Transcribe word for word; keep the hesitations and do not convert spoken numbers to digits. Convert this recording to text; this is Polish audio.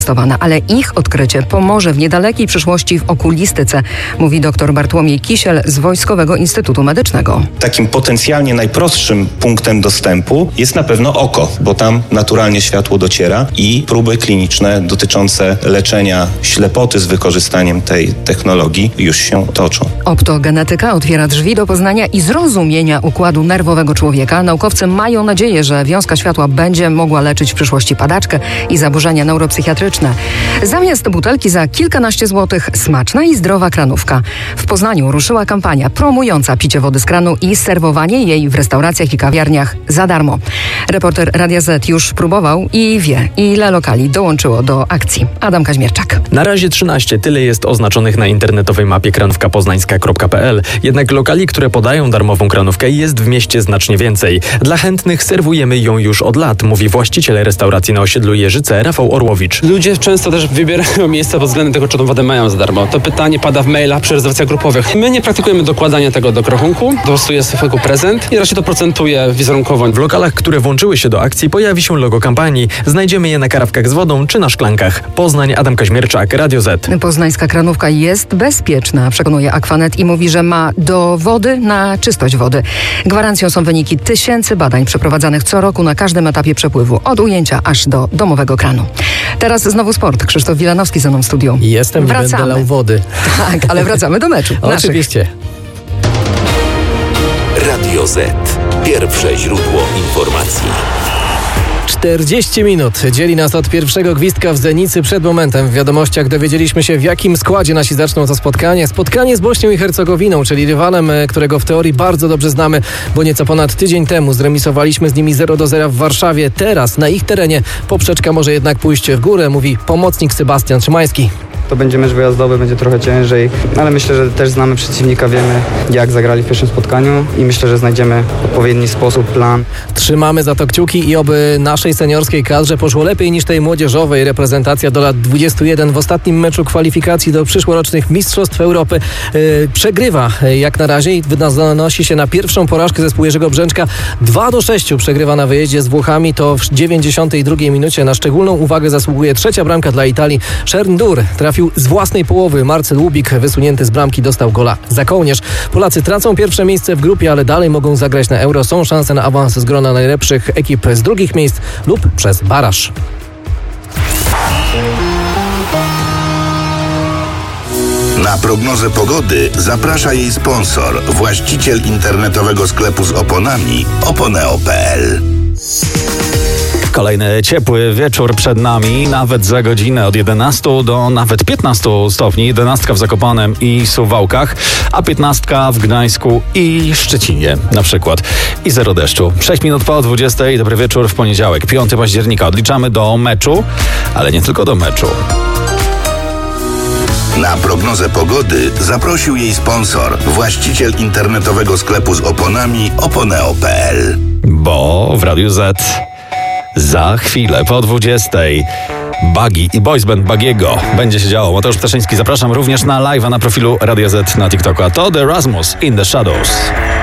ale ich odkrycie pomoże w niedalekiej przyszłości w okulistyce, mówi dr Bartłomiej Kisiel z Wojskowego Instytutu Medycznego. Takim potencjalnie najprostszym punktem dostępu jest na pewno oko, bo tam naturalnie światło dociera i próby kliniczne dotyczące leczenia ślepoty z wykorzystaniem tej technologii już się toczą. Optogenetyka otwiera drzwi do poznania i zrozumienia układu nerwowego człowieka. Naukowcy mają nadzieję, że wiązka światła będzie mogła leczyć w przyszłości padaczkę i zaburzenia neuropsychiatryczne. Zamiast butelki za kilkanaście złotych smaczna i zdrowa kranówka. W Poznaniu ruszyła kampania promująca picie wody z kranu i serwowanie jej w restauracjach i kawiarniach za darmo. Reporter Radia Z już próbował i wie, ile lokali dołączyło do akcji. Adam Kaźmierczak. Na razie trzynaście, tyle jest oznaczonych na internetowej mapie kranówka poznańska kropka p l. Jednak lokali, które podają darmową kranówkę, jest w mieście znacznie więcej. Dla chętnych serwujemy ją już od lat, mówi właściciel restauracji na osiedlu Jeżyce, Rafał Orłowicz. Ludzie często też wybierają miejsca pod względem tego, czy tą wodę mają za darmo. To pytanie pada w mailach przy rezerwacjach grupowych. My nie praktykujemy dokładania tego do krachunku, po prostu jest jako prezent i raczej to procentuje wizerunkowo. W lokalach, które włączyły się do akcji, pojawi się logo kampanii. Znajdziemy je na karafkach z wodą czy na szklankach. Poznań, Adam Kaźmierczak, Radio Z. Poznańska kranówka jest bezpieczna, przekonuje Aquanet i mówi, że ma dowody na czystość wody. Gwarancją są wyniki tysięcy badań przeprowadzanych co roku na każdym etapie przepływu, od ujęcia aż do domowego kranu. Teraz znowu sport. Krzysztof Wilanowski ze mną w studiu. Jestem, nie będę lał wody. Tak, ale wracamy do meczu. Oczywiście. Radio Z. Pierwsze źródło informacji. czterdzieści minut dzieli nas od pierwszego gwizdka w Zenicy. Przed momentem w wiadomościach dowiedzieliśmy się, w jakim składzie nasi zaczną to spotkanie. Spotkanie z Bośnią i Hercegowiną, czyli rywalem, którego w teorii bardzo dobrze znamy, bo nieco ponad tydzień temu zremisowaliśmy z nimi zero do zera w Warszawie. Teraz na ich terenie poprzeczka może jednak pójść w górę, mówi pomocnik Sebastian Szymański. To będzie mecz wyjazdowy, będzie trochę ciężej, ale myślę, że też znamy przeciwnika, wiemy jak zagrali w pierwszym spotkaniu i myślę, że znajdziemy odpowiedni sposób, plan. Trzymamy za to kciuki i oby naszej seniorskiej kadrze poszło lepiej niż tej młodzieżowej. Reprezentacja do lat dwudziestu jeden w ostatnim meczu kwalifikacji do przyszłorocznych Mistrzostw Europy yy, przegrywa jak na razie i donosi się na pierwszą porażkę zespół Jerzego Brzęczka. dwa do sześciu przegrywa na wyjeździe z Włochami, to w dziewięćdziesiątej drugiej minucie. Na szczególną uwagę zasługuje trzecia bramka dla Italii. Szerndur trafił z własnej połowy. Marcel Łubik, wysunięty z bramki, dostał gola za kołnierz. Polacy tracą pierwsze miejsce w grupie, ale dalej mogą zagrać na Euro. Są szanse na awans z grona najlepszych ekip z drugich miejsc lub przez baraż. Na prognozę pogody zaprasza jej sponsor, właściciel internetowego sklepu z oponami oponeo kropka p l. Kolejny ciepły wieczór przed nami, nawet za godzinę od jedenastu do nawet piętnastu stopni. jedenastka w Zakopanem i Suwałkach, a piętnastka w Gdańsku i Szczecinie na przykład. I zero deszczu. sześć minut po dwudziestej. Dobry wieczór w poniedziałek, piątego października. Odliczamy do meczu, ale nie tylko do meczu. Na prognozę pogody zaprosił jej sponsor, właściciel internetowego sklepu z oponami oponeo kropka p l. Bo w Radiu Z za chwilę po dwudziestej Buggy i boys band Buggiego będzie się działo. Mateusz Ptaszyński, zapraszam również na live'a na profilu Radia Z na TikToku. A to The Rasmus in the Shadows.